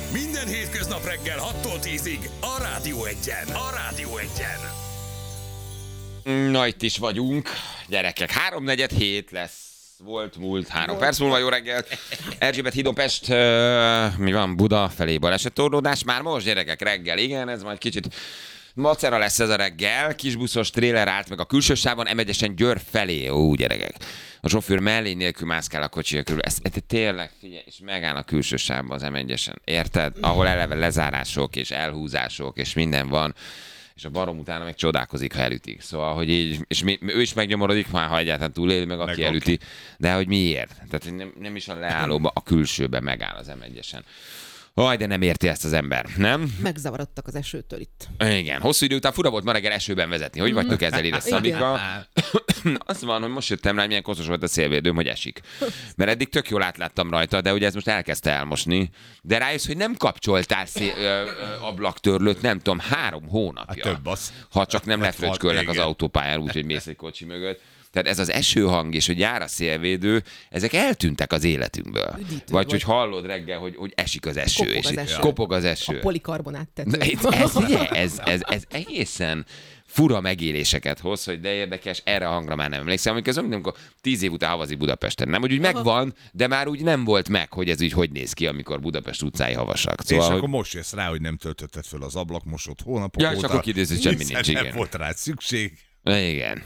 Minden hétköznap reggel 6-tól 10-ig a Rádió Egyen. A Rádió Egyen. Na, itt is vagyunk. Gyerekek, 3:47 lesz. Volt múlt 3 perc múlva, jó reggel. Erzsébet hídon Pest, mi van, Buda felé balesettorlódás. Már most, gyerekek, reggel, igen, ez majd kicsit macera lesz ez a reggel. Kisbuszos tréler állt meg a külső sávon, M1-esen Győr felé. Ó, gyerekek. A sofőr mellé nélkül mászkál a kocsia körül. Ez tényleg, figyelj, és megáll a külső sávban az M1-esen. Érted? Ahol eleve lezárások és elhúzások és minden van. És a barom utána meg csodálkozik, ha elütik. Szóval, hogy így, és ő is megnyomorodik, már ha egyáltalán túléli, meg aki elüti. De hogy miért? Tehát nem is a leállóba, a külsőben megáll az M1-esen. Aj, de nem érti ezt az ember, nem? Megzavarodtak az esőtől itt. Igen, hosszú idő után fura volt ma reggel esőben vezetni. Hogy vagytok ezzel ide, Szabika? Az van, hogy most jöttem rá, hogy milyen koszos volt a szélvédőm, hogy esik. Mert eddig tök jól átláttam rajta, de ugye ez most elkezdte elmosni. De rájössz, hogy nem kapcsoltál ablaktörlőt, nem tudom, 3 hónapja. Több az. Ha csak nem lefröcskölnek az autópályán, úgyhogy mész egy kocsi mögött. Tehát ez az esőhang és hogy jár a szélvédő, ezek eltűntek az életünkből. Üdítő vagy hogy hallod reggel, hogy esik az eső. Kopog és az eső. kopog az eső. A polikarbonát tető. Ez egészen fura megéléseket hoz, hogy de érdekes, erre a hangra már nem emlékszem. Amikor 10 év után havazik Budapesten. Nem, hogy úgy megvan, de már úgy nem volt meg, hogy ez úgy hogy néz ki, amikor Budapest utcái havasak. Szóval, és akkor most jössz rá, hogy nem töltötted fel az ablakmosót hónapok óta. Ja, és akkor kiderül, hogy semmi nincs, igen. Nem volt rá szükség. Igen.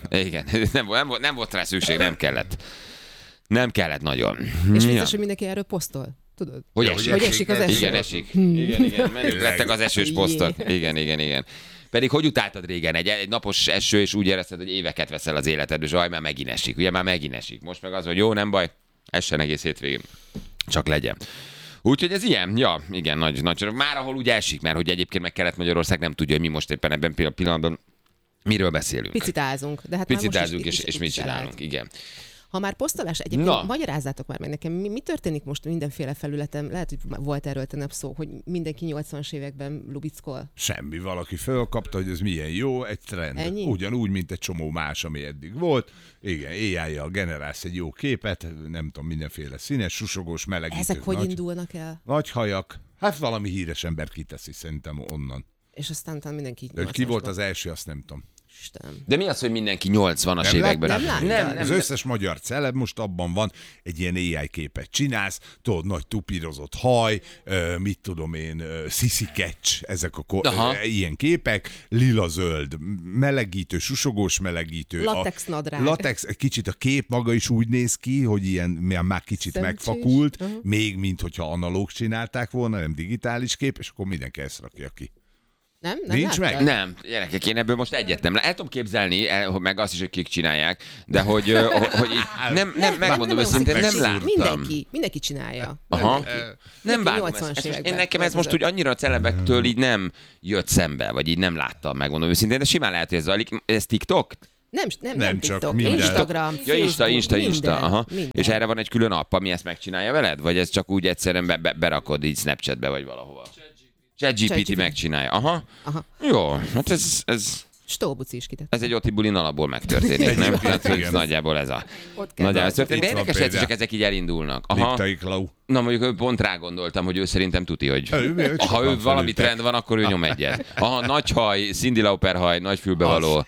Nem volt rá szükség, nem kellett. Nem kellett nagyon. És biztos, hogy mindenki erről posztol. Tudod? Hogy esik az eső. Igen, esik. Igen. Menjünk, lettek az esős posztok. Igen. Pedig hogy utáltad régen egy napos eső, és úgy érezted, hogy éveket veszel az életedből, és már megint esik. Ugye már megint esik. Most meg az, hogy jó, nem baj, essen egész hétvégén. Csak legyen. Úgyhogy ez ilyen, ja, igen, nagy. Már ahol úgy esik, mert hogy egyébként meg Kelet-Magyarország nem tudja, hogy mi most éppen ebben a pillanatban miről beszélünk. Picit ázunk, de hát Picit már ázunk, és mit csinálunk, igen. Ha már posztolás, egyébként magyarázzátok már meg nekem, mi történik most mindenféle felületen, lehet, hogy volt erről tegnap szó, hogy mindenki 80-as években lubickol. Semmi, valaki fölkapta, hogy ez milyen jó, egy trend. Ennyi? Ugyanúgy, mint egy csomó más, ami eddig volt. Igen, AI-jal generálsz egy jó képet, nem tudom, mindenféle színes, susogós, melegítő. Ezek hogy indulnak el? Nagy hajak. Hát valami híres ember kiteszi szerintem onnan. És aztán mindenki De ki volt az első, azt nem tudom. Istenem. De mi az, hogy mindenki 80-as Nem években? Nem. Az összes magyar celeb most abban van, egy ilyen AI képet csinálsz, tudod, nagy tupírozott haj, mit tudom én, Sissy Catch, ezek a ilyen képek, lila-zöld, melegítő, susogós melegítő. Latex nadrág. Latex, kicsit a kép maga is úgy néz ki, hogy ilyen már kicsit megfakult, még mint hogyha analóg csinálták volna, nem digitális kép, és akkor mindenki ezt rakja ki. Nem Nincs meg? Nem, gyerekek, én ebből most egyet nem. El tudom képzelni, meg azt is, hogy kik csinálják, de hogy így, nem megmondom őszintén, nem láttam. Mindenki csinálja. Aha. Nem vágom 80-as ezt. években. Én nekem ez most úgy annyira a celebektől így nem jött szembe, vagy így nem láttam, megmondom őszintén, de simán lehet, hogy ez zajlik. Ez TikTok? Nem csak TikTok, minden. Instagram, Insta. Aha. Minden. És erre van egy külön app, ami ezt megcsinálja veled? Vagy ez csak úgy egyszerűen berakod így Snapchatbe, vagy valahova? ChatGPT megcsinálja. Aha. Jó, hát ez Stóbuci is kitett. ez egy Oti bulin alapból megtörténik, nem? Tehát, hogy nagyjából ez a... Nagyjából ez történik. De Itt van érdekes, hogy például. csak ezek így elindulnak. Liptai Klau. Na mondjuk pont rá gondoltam, hogy ő szerintem tuti, hogy Ő ha ő sokan valami felültek. trend van, akkor ő nyom egyet. Aha, nagy haj, Cyndi Lauper haj, nagy fülbevaló.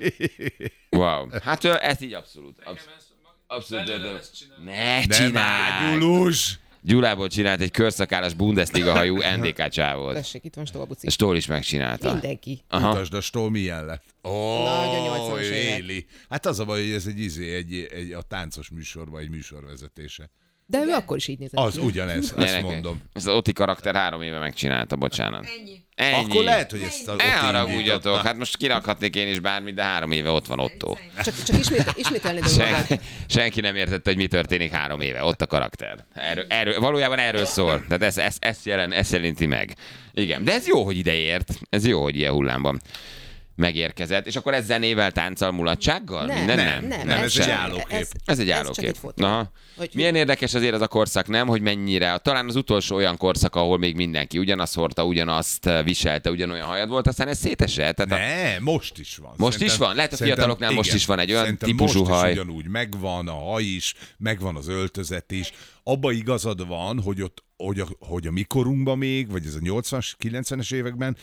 Wow. Hát ez így abszolút. Abszolút. Ne Nem csinálj! ágyulós! Gyulából csinált egy körszakállas Bundesliga hajú NDK csávot. Tessék, itt van Stóbuci. Stól is megcsinálta. Mindenki. Aha. Utasd a stól milyen lett? Nagyon 80-as évek. éli. Hát az a baj, hogy ez egy a táncos műsor, vagy műsorvezetése. De ő akkor is így nézett Az ki. ugyanez, azt Gyerekek, mondom. Ez az Oti karakter 3 éve megcsinálta, bocsánat. Ennyi. Akkor lehet, hogy ezt az Ne haragudjatok, indította. hát most kirakhatnék én is bármit, de 3 éve ott van Otto. Csak ismételni dolgokat. Senki nem értette, hogy mi történik 3 éve. Ott a karakter. Valójában erről szól. Tehát ezt jelenti meg. Igen, de ez jó, hogy ide ért. Ez jó, hogy ilyen hullámban megérkezett, és akkor ez zenével, tánccal, mulatsággal? Nem, ez egy állókép. Ez egy állókép. Milyen érdekes azért az a korszak, nem? Hogy mennyire, talán az utolsó olyan korszak, ahol még mindenki ugyanazt hordta, ugyanazt viselte, ugyanolyan hajad volt, aztán ez szétesett. Most is van. Most is van? Lehet a fiataloknál most is van egy olyan típusú most haj. Is ugyanúgy megvan, a haj is, megvan az öltözet is. Abba igazad van, hogy a mikorunkban még, vagy ez a 80-as, 90-es években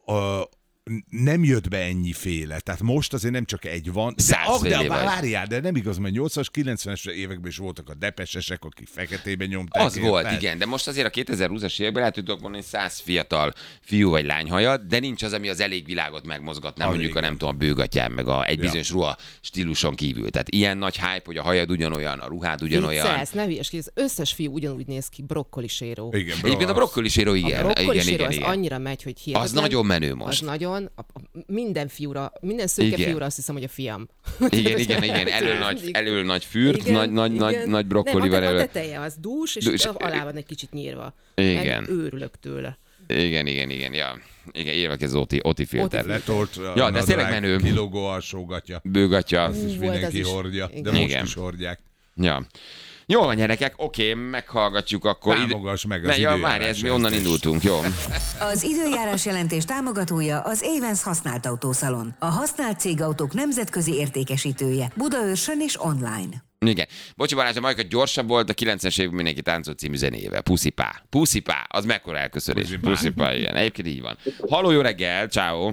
nem jött be ennyiféle. Tehát most azért nem csak egy van. De várjál, de nem igaz, mert 80-as, 90-es években is voltak a depesesek, akik feketében nyomták. Az volt, igen, de most azért a 2020-as években lehet tudok mondani 100 fiatal fiú vagy lány hajad, de nincs az, ami az elég világot megmozgatná, mondjuk a nem tudom, a bőgatyán, meg egy bizonyos ruha stíluson kívül. Tehát ilyen nagy hype, hogy a hajad ugyanolyan, a ruhád ugyanolyan. Viccelsz, ne hülyes ki, az összes fiú ugyanúgy néz ki, brokkoliséró. Egyébként a brokkoliséró, igen. A brokkoliséró az annyira megy, hogy hihetetlen. Az nagyon menő most. Az nagyon, minden fiúra, minden szőke fiúra azt hiszem, hogy a fiam. Igen. Elől nagy fürt, nagy brokkolival elől. A teteje az dús, és alá van egy kicsit nyírva. Igen. Meg őrülök tőle. Igen. Ja. Igen, évek ez Oti filter. Letolt, ja, de ez tényleg menő. Kilógó alsógatja. Bőgatja. És mindenki hordja, de most is hordják. Ja. Jól van, gyerekek, oké, meghallgatjuk akkor. Támogass meg az időjárás. Mi onnan indultunk, jó? Az időjárás jelentés támogatója az Avens használt autószalon. A használt cégautók nemzetközi értékesítője. Budaörsön és online. Igen. Bocsi Balázs, a Majka gyorsabb volt, a 90-es évben mindenki táncolt című zenével. Puszipá, az mekkora elköszönés. Puszipá, igen. Egyébként így van. Halló, jó reggel, ciao.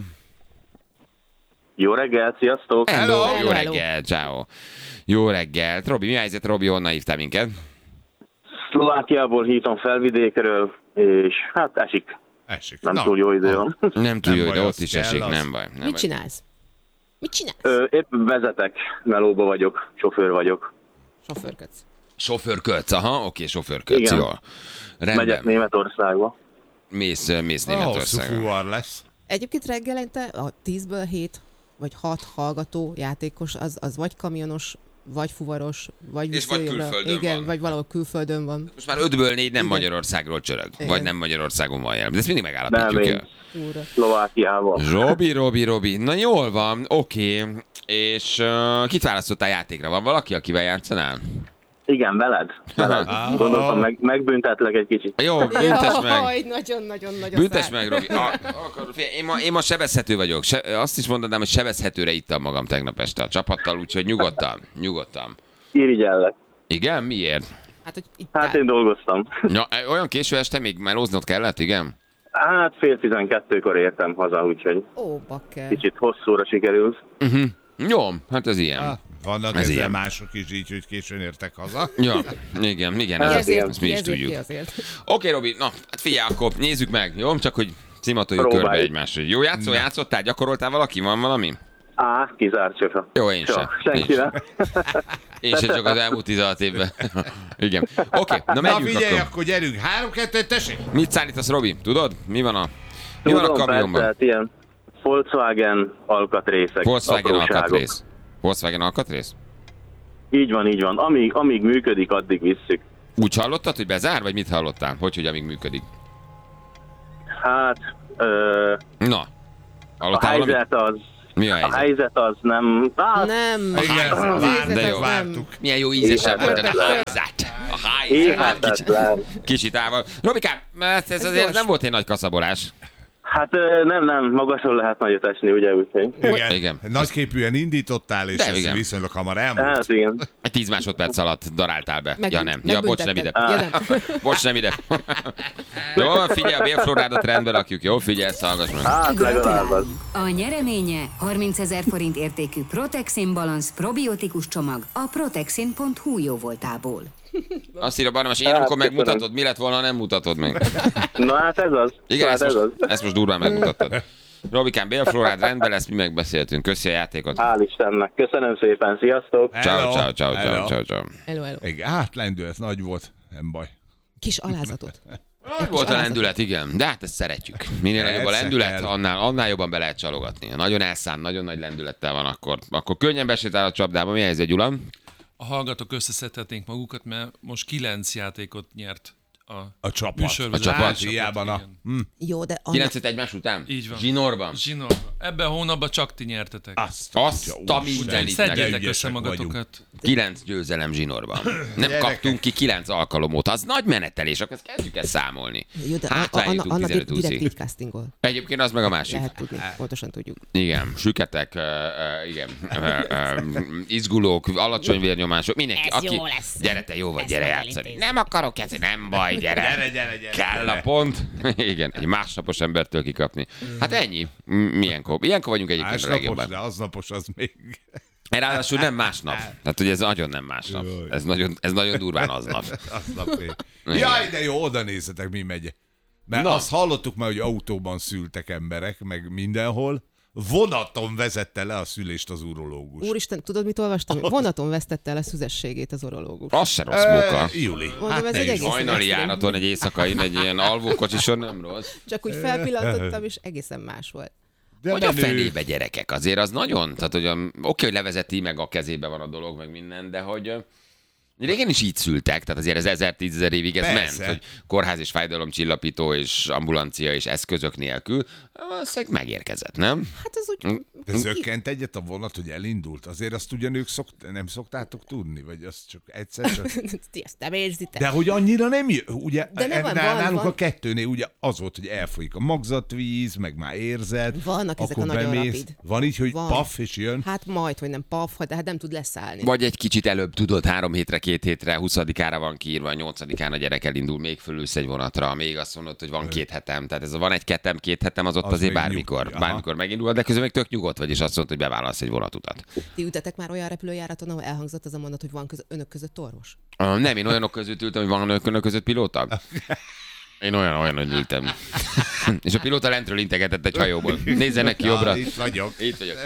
Jó reggel, sziasztok! Hello. Jó reggel, ciao. Jó reggelt. Robi, mi a helyzet? Robi, honnan hívtál minket? Szlovákiából hívom Felvidékről, és hát esik. Nem túl jó idő van. Nem túl jó, de ott is esik, nem baj. Mit csinálsz? Épp vezetek, melóba vagyok, sofőr vagyok. Sofőrködsz. Aha, oké, sofőrködsz, jó. Megyek Németországba. Mész Németországba. Fuvar lesz. Egyébként reggelente a 10-ből 7 vagy 6 hallgató játékos, az vagy kamionos, vagy fuvaros, vagy külföldön van. vagy valahol külföldön van. Most már 5-ből 4 nem Magyarországról csörög. Igen. Vagy nem Magyarországon van jelen. De ezt mindig megállapítjuk. Szlovákiával. Robi. Na jól van, oké. És kit választottál játékra? Van valaki, akivel játszanál? Igen, veled. Gondoltam, megbüntetlek egy kicsit. Jó, büntess meg. Nagyon. Büntess meg, Robi. Én ma sebezhető vagyok. Azt is mondanám, hogy sebezhetőre ittam magam tegnap este a csapattal, úgyhogy nyugodtan. Irigyellek. Igen? Miért? Hát én dolgoztam. Ja, olyan késő este még melóznod kellett, igen? Hát 11:30-kor értem haza, úgyhogy bakker. Kicsit hosszúra sikerült. Jó, hát ez ilyen. Vannak ezzel mások is így, hogy későn értek haza. Ja, igen, ezt mi is tudjuk. Oké, Robi, na, hát figyelj, akkor nézzük meg, jó? Csak hogy szimatoljuk körbe egymásra. Jó, játszottál, gyakoroltál valaki? Van valami? Kizárt csofa. Jó, én sem. Én sem, csak az elmúlt 16 évben. Igen. Oké, na megyünk. Na figyelj, akkor gyerünk. 3-2, tessék! Mit szállítasz, Robi? Tudod? Mi van a kamionban? Persze, ilyen Volkswagen alkatrészek. Volkswagen alkatrész? Így van. Amíg működik, addig visszük. Úgy hallottad, hogy bezár, vagy mit hallottál? Hogy amíg működik? Hát... Na. A helyzet az... Mi a helyzet? A helyzet az nem... Nem. Igen, vártuk. Milyen jó ízesen mondtad a helyzet. A helyzet. Kicsit távol. Robikám, ez azért nem volt egy nagy kaszabolás. Hát nem, magasról lehet nagyot esni, ugye, úgyhogy. Igen. Nagyképűen indítottál, és ez viszonylag hamar elmúlt. Hát igen. Egy 10 másodperc alatt daráltál be. Ja nem. Ja, bocs, nem ide. Bocs, nem ide. Jó, figyelj, a bélflorádat rendbe rakjuk, jó? Figyelj, hallgass meg. Hát legalább az. A nyereménye 30 000 forint értékű Protexin Balance probiotikus csomag a protexin.hu jóvoltából. Azt írja Barnabás, én amikor megmutatod, mi lett volna, nem mutatod meg. Na hát ez az. Igen, ezt most durván megmutattad. Robikám, bélflorád rendben lesz, mi megbeszéltünk. Köszi a játékot. Hál' Istennek. Köszönöm szépen, sziasztok. Ciao. Hello. Lendület nagy volt, nem baj. Kis alázatot. Nagy volt a lendület, igen, de hát ezt szeretjük. Minél nagyobb a lendület, annál jobban be lehet csalogatni. Nagyon elszánt, nagyon nagy lendülettel van, akkor könnyen besétál a csapdába. Mi a helyzet, Gyula? A hallgatók összeszedhetnénk magukat, mert most 9 játékot nyert A csapat. Hiában Jó, de 9-et egymás után? Így van. Zsinórban? Ebben a hónapban csak ti nyertetek. Azt a mindenit. Szedjétek össze magatokat. 9 győzelem zsinórban. Nem kaptunk ki 9 alkalom óta. Az nagy menetelés, akkor kezdjük el számolni. Jó, de Anna direkt így castingol. Egyébként az meg a másik. Lehet tudni, pontosan tudjuk. Igen, süketek, igen, izgulók, alacsony vérnyomások, mindenki, Ez aki... jó lesz. Gyere te, jó vagy, Ezt gyere meg játszani. elintézni. Nem akarok játszani, nem baj, gyere. Gyere. Kell a pont. Igen, egy másnapos embertől kikapni. Hát ennyi. Ilyenkor vagyunk egyébként a másnapos, legjobban. de aznapos az még... Ráadásul nem másnap. Tehát, hogy ez nagyon nem másnap. Ez nagyon durván aznap. Aznap még. Jaj, de jó, oda nézzetek, mi megy. Mert azt hallottuk már, hogy autóban szültek emberek, meg mindenhol. Vonaton vezette le a szülést az urológus. Úristen, tudod, mit olvastam? Vonaton vesztette el a szüzességét az urológus. Az se rossz munka. Júli. Mondom, ez egy egészen Hajnali extrém. járaton egy éjszakain egy ilyen alvókocsison nem rossz. Csak úgy felpillantottam, és egészen más volt. De Hogy a menő. fenébe gyerekek, azért az nagyon, tehát hogy oké, hogy levezeti, meg a kezébe van a dolog, meg minden, de hogy régen is így szültek, tehát azért ez 1000-10 évig ez Persze. ment, hogy kórház és fájdalomcsillapító és ambulancia és eszközök nélkül, azt megérkezett, nem? Hát az úgy... De zökkent egyet a vonat, hogy elindult. Azért azt ugyanők nem szoktátok tudni? Vagy azt csak egyszer csak... Ti ezt nem érzitek. De hogy annyira nem jön, ugye De nem van, nálunk van. a kettőnél ugye az volt, hogy elfolyik a magzatvíz, meg már érzed. Vannak ezek akkor a nagyon bemész. rapid. Van így, hogy Van. paf, és jön. Hát majd, hogy nem paf, de hát nem tud leszállni. Vagy egy kicsit előbb tudod, 3 hétre, 2 hétre, 20-ára van kiírva, 8-án a gyerek elindul, még fölülsz egy vonatra, még azt mondod, hogy van 2 hetem. Tehát ez a van egy 2 hetem, az ott Az azért még bármikor, nyugodt, bármikor megindul, de közben még tök nyugodt vagy, és azt mondod, hogy bevállalsz egy vonatutat. Ti ültetek már olyan repülőjáraton, ahol elhangzott az a mondat, hogy van önök között orvos? Nem, én olyanok között ültem, hogy van önök között pilóta. Én olyan, hogy ültem. És a pilóta lentről integetett egy hajóból. Nézzenek ki jobbra. Itt vagyok. Itt vagyok.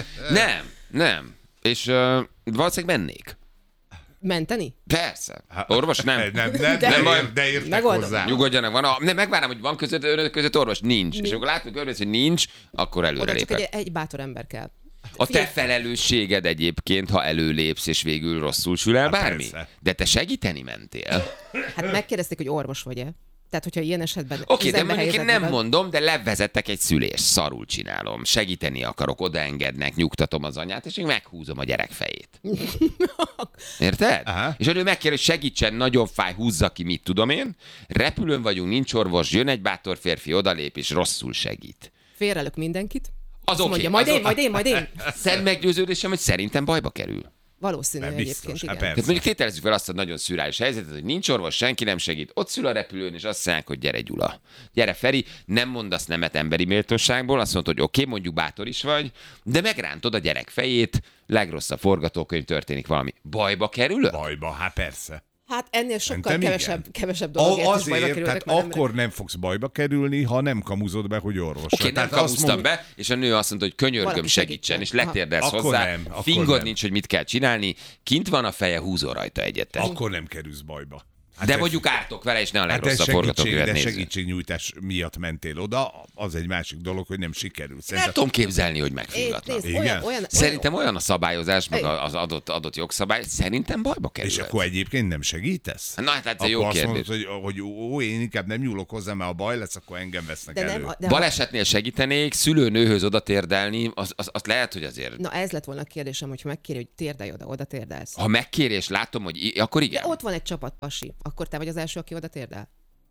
Nem. És valószínűleg mennék. Menteni? Persze. Orvos nem. Nem baj. de értek Megoldom. hozzá. Nyugodjanak, nem, megvárom, hogy van önök között orvos. Nincs. És akkor látunk körülbelül, hogy nincs, akkor előre Oda csak lépek. egy bátor ember kell. A te felelősséged egyébként, ha előlépsz, és végül rosszul sül el bármi. persze. De te segíteni mentél. Hát megkérdezték, hogy orvos vagy-e? Tehát, hogyha ilyen esetben... Oké, de üzembe mondjuk én helyezed nem magad- mondom, de levezettek egy szülést, szarul csinálom, segíteni akarok, odaengednek, nyugtatom az anyát, és én meghúzom a gyerek fejét. Érted? Aha. És ő megkér, hogy segítsen, nagyon fáj, húzza ki, mit tudom én. Repülőn vagyunk, nincs orvos, jön egy bátor férfi, odalép, és rosszul segít. Félrelök mindenkit. Az Azt oké. mondja, majd én. Szent meggyőződésem, hogy szerintem bajba kerül. Valószínű Nem egyébként, biztos, igen. hát persze. Tehát mondjuk tételezzük fel azt a nagyon szürreális helyzetet, hogy nincs orvos, senki nem segít. Ott szül a repülőn, és azt mondják, hogy gyere Gyula. Gyere Feri, nem mondasz nemet emberi méltóságból, azt mondod, hogy oké, mondjuk bátor is vagy, de megrántod a gyerek fejét, legrosszabb forgatókönyv, történik valami. Bajba kerülök? Bajba, hát persze. Hát ennél sokkal Szerintem kevesebb dologért is bajba Azért, kerültek. tehát már akkor nem fogsz bajba kerülni, ha nem kamuzod be, hogy orvos. Oké, nem Tehát azt kamusztam mondod- be, és a nő azt mondta, hogy könyörgöm, Valaki segítsen, segítsen. és letérdelsz Akkor hozzá. nem, akkor Fingod nem. nincs, hogy mit kell csinálni, kint van a feje, húzol rajta egyet. Akkor nem kerülsz bajba. Hát De te- mondjuk ártok vele, és ne a Hát legrosszabb de forgatókönyvet nézzük. segítségnyújtás miatt mentél oda, az egy másik dolog, hogy nem sikerült. El tudom képzelni, hogy megfulladnak. Nézd, Igen. olyan, Szerintem olyan a szabályozás, meg az adott jogszabály, szerintem bajba kerül. És akkor egyébként nem segítesz? Na, hát ez Akkor jó azt kérdés. mondod, hogy ó, én inkább nem nyúlok hozzá, mert ha baj lesz, akkor engem vesznek de elő. nem, de Balesetnél segítenék, szülőnőhöz oda térdelni, az lehet, hogy azért. Na ez lett volna a kérdésem, hogyha megkéri, hogy térdelj oda térdelsz. Ha megkérés látom, hogy akkor De igen. ott van egy csapat pasi, akkor te vagy az első, aki oda térdel.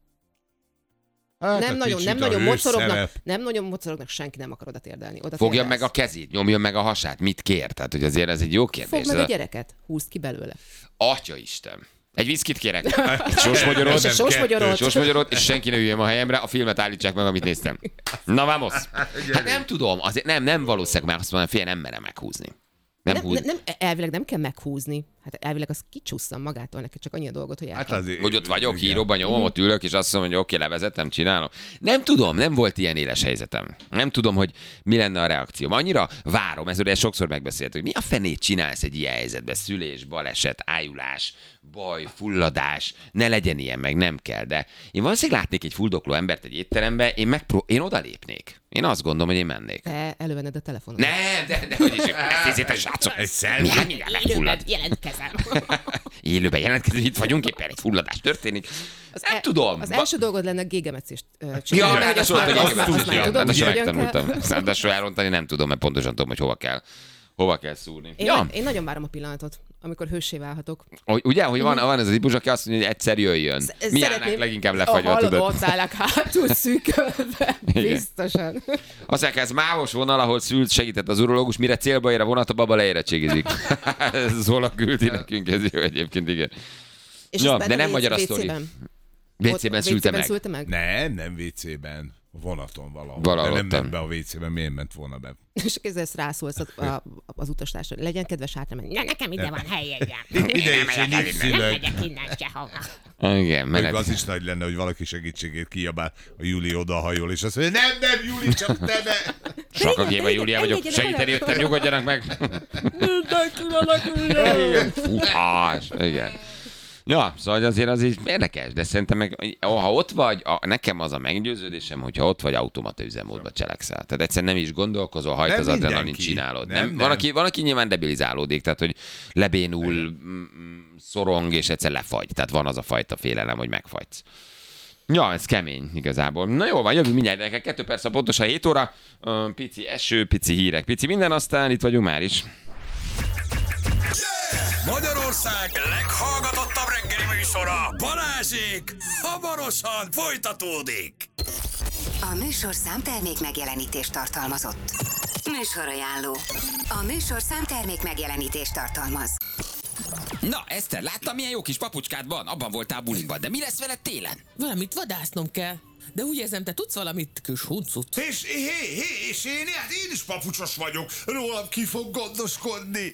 Hát, Nem a nagyon kicsit a mocorognak, hősszerep. nem nagyon mocorognak, senki nem akar oda térdelni. Oda Fogja térdelsz. meg a kezét, nyomjon meg a hasát, mit kér? Tehát, hogy azért ez egy jó kérdés. Fogd meg Ez a gyereket, húzd ki belőle. Atyaisten. Egy viszkit kérek. Egy sósmagyarót. És egy sósmagyarót. Sósmagyarót, és senki ne üljön a helyemre, a filmet állítsák meg, amit néztem. Na, vamos. Hát nem tudom, azért nem valószínűleg már azt mondom, fél nem merem meghúzni. Elvileg nem kell meghúzni. Hát elvileg az kicsusszan magától, neked csak annyi a dolgot, hogy Hát elkel. azért, Hogy ott vagyok, igen. híróban nyomom, ott ülök, és azt mondom, hogy oké, levezetem, csinálom. Nem tudom, nem volt ilyen éles helyzetem. Nem tudom, hogy mi lenne a reakció. Annyira várom, ezt sokszor megbeszéltük, hogy mi a fenét csinálsz egy ilyen helyzetben? Szülés, baleset, ájulás, baj, fulladás, ne legyen ilyen, meg nem kell. De én valószínűleg látnék egy fuldokló embert egy étterembe, én odalépnék. Én azt gondolom, hogy én mennék. Te elővenned a telefonot. Nem, de hogy is, ezt hiszétek, srácok. Egy Mi, hát mindjárt megfullad. Jelentkezz. Élőben jelentkező, itt vagyunk, éppen egy fulladás történik. Nem tudom. Az első dolgod lenne gégemetszést csinálni. Ja, ráadásul megtanultam. Ráadásul elrontani nem tudom, mert pontosan tudom, hogy hova kell szúrni. Én nagyon várom a pillanatot, amikor hőssé válhatok. Ugye, hogy van ez az típus, aki azt mondja, hogy egyszer jöjjön. Mi állnak leginkább lefagyva, tudod? Ott állnak hátul szűkölve. Biztosan. Aztán ez mávos vonal, ahol segített az urológus, mire célba ér a vonat, a baba leérettségizik. Ez Zola küldi nekünk, ez jó egyébként, igen. De nem magyar a sztori. WC-ben szülte meg? Nem WC-ben. Vonaton valahol. De nem be a WC-ben, miért ment volna be? És ezt rászólsz az utastársra. Legyen kedves hátramenni. Nekem ide van helyen. Ide is egy nyugszülök. Megyek innen sehova. Igen, menet. Az is nagy lenne, hogy valaki segítségét kiabál, a Júli odahajol, és azt mondja, nem, Júli, csak te ne. Sakagéva Júlia vagyok, segíteni jöttem, nyugodjanak meg. Mindenki meneküljön. Futás, igen. Ja, szóval azért az így érdekes, de szerintem meg, ha ott vagy, nekem az a meggyőződésem, hogyha ott vagy, automata üzemmódba cselekszel. Tehát egyszerűen nem is gondolkozol, hajt az adrenalin csinálod. Nem. Van, aki nyilván debilizálódik, tehát hogy lebénul, szorong, és egyszer lefagy. Tehát van az a fajta félelem, hogy megfagysz. Ja, ez kemény igazából. Na jó van, jövünk mindjárt, neked 2 perc, pontosan 7 óra. Pici eső, pici hírek, pici minden, aztán itt vagyunk már is. Magyarország leghallgatottabb reggeli műsora, Balázsék, hamarosan folytatódik. A műsor számtermék megjelenítést tartalmazott. Műsorajánló. A műsor számtermék megjelenítést tartalmaz. Na, Eszter, láttam, milyen jó kis papucskád van? Abban voltál buliban, de mi lesz veled télen? Valamit vadásznom kell. De úgy érzem, te tudsz valamit, kis huncut. És én is papucsos vagyok. Rólam ki fog gondoskodni.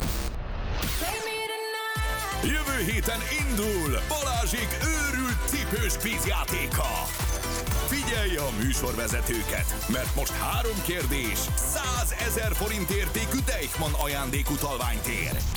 Jövő héten indul Balázsék őrült cipős kvízjátéka. Figyelj a műsorvezetőket, mert most 3 kérdés, 100 000 forint értékű Deichmann ajándékutalványt ér.